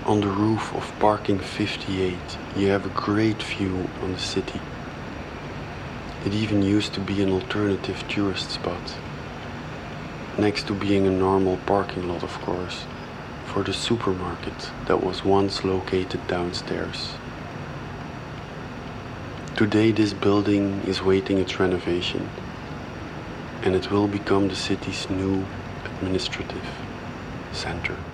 On the roof of parking 58, you have a great view on the city. It even used to be an alternative tourist spot. Next to being a normal parking lot, of course, for the supermarket that was once located downstairs. Today this building is waiting its renovation, and it will become the city's new administrative center.